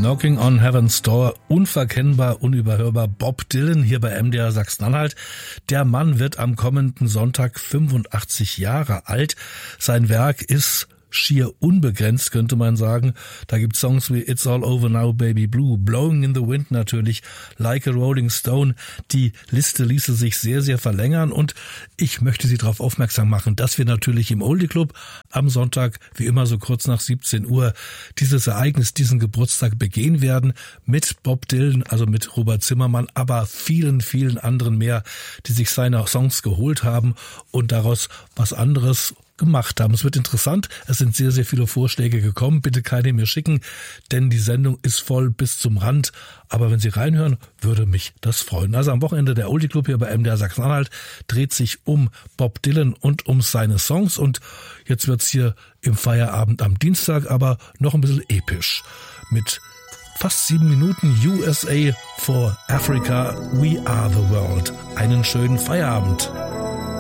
Knocking on Heaven's Door, unverkennbar, unüberhörbar. Bob Dylan hier bei MDR Sachsen-Anhalt. Der Mann wird am kommenden Sonntag 85 Jahre alt. Sein Werk ist schier unbegrenzt, könnte man sagen. Da gibt es Songs wie It's All Over Now, Baby Blue, Blowing in the Wind natürlich, Like a Rolling Stone. Die Liste ließe sich sehr, sehr verlängern und ich möchte Sie darauf aufmerksam machen, dass wir natürlich im Oldie Club am Sonntag, wie immer so kurz nach 17 Uhr, dieses Ereignis, diesen Geburtstag begehen werden mit Bob Dylan, also mit Robert Zimmermann, aber vielen, vielen anderen mehr, die sich seine Songs geholt haben und daraus was anderes gemacht haben. Es wird interessant. Es sind sehr, sehr viele Vorschläge gekommen. Bitte keine mir schicken, denn die Sendung ist voll bis zum Rand. Aber wenn Sie reinhören, würde mich das freuen. Also am Wochenende der Oldie Club hier bei MDR Sachsen-Anhalt dreht sich um Bob Dylan und um seine Songs. Und jetzt wird's hier im Feierabend am Dienstag aber noch ein bisschen episch. Mit fast 7 Minuten USA for Africa, We Are the World. Einen schönen Feierabend.